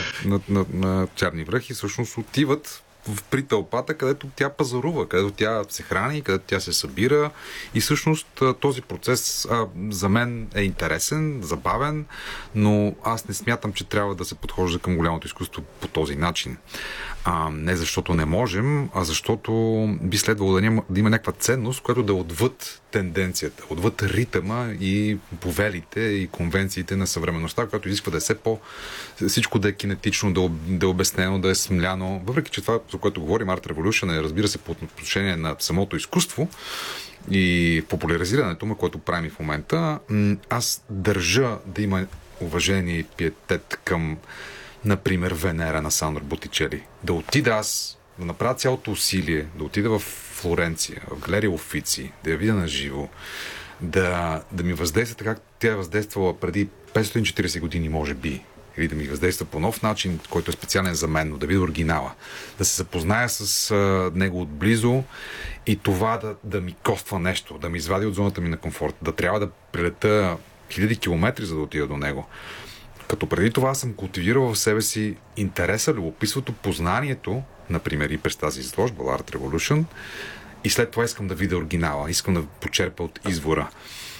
на Черни връх и всъщност отиват при тълпата, където тя пазарува, където тя се храни, където тя се събира и всъщност този процес за мен е интересен, забавен, но аз не смятам, че трябва да се подхожда към голямото изкуство по този начин. Не защото не можем, а защото би следвало да има някаква ценност, която да е отвъд тенденцията, отвъд ритъма и повелите и конвенциите на съвременността, която изисква да е все всичко да е кинетично, да е обяснено, да е смляно. Въпреки че това, за което говорим, Art Revolution е, разбира се, по отношение на самото изкуство и популяризирането му, което правим в момента, аз държа да има уважение и пиетет към, например, Венера на Сандро Ботичели. Да отида аз, да направя цялото усилие, да отида в Флоренция, в галерия Уфици, да я видя на живо, да ми въздейства така, как тя е въздействала преди 540 години, може би, или да ми въздейства по нов начин, който е специален за мен, но да видя оригинала, да се запозная с него отблизо и това да ми коства нещо, да ми извади от зоната ми на комфорт, да трябва да прелета хиляди километри, за да отида до него. Като преди това съм култивирал в себе си интереса, любопитството, познанието, например и през тази изложба Art Revolution, и след това искам да видя оригинала, искам да почерпя от извора.